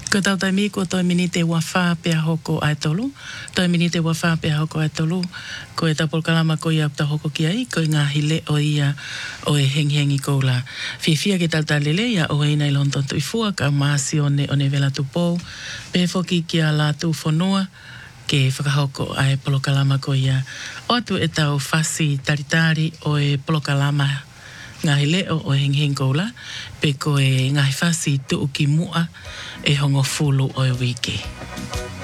Ko tau taimi ko toi mini te wawha pia hoko ai tolu. Toi mini te wawha pia hoko ai tolu. Ko e tapol kalama ko ia ta hoko ki ai. Ko ngā hile o ia o e hengi ko la. Fia ke tauta lele ia o e nei lonton tui fua ka maasi o ne vela tupou. Pe foki ki a la tu whanua ke whakahoko ai polo kalama ko ia. O atu e tau whasi taritari o e polo kalama ngahi leo o heng ko la. Pe ko e ngahi whasi tu ki mua e hongo fulu o e wiki.